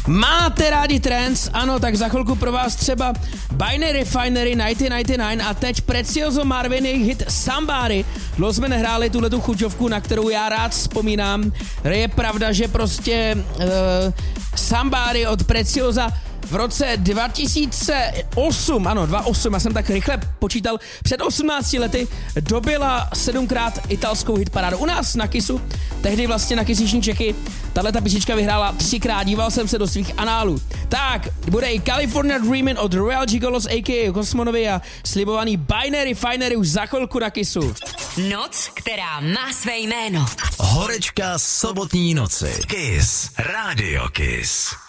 Máte rádi trance? Ano, tak za chvilku pro vás třeba Binary Refinery 1999 a teď Precioso Marvin, jejich hit Somebody. Dlouho jsme nehráli tuhletu chuťovku, na kterou já rád vzpomínám. Je pravda, že prostě Somebody od Preciosa v roce 2008, ano 2008, já jsem tak rychle počítal, před 18 lety dobila 7krát italskou hitparádu. U nás na Kissu, tehdy vlastně na Kisiční Čechy, tahleta písnička vyhrála 3krát, díval jsem se do svých análů. Tak, bude i California Dreamin' od Royal Gigolos a.k.a. Cosmonovi a slibovaný Binary Refinery už za chvilku na Kissu. Noc, která má své jméno. Horečka sobotní noci. Kiss. Radio Kiss.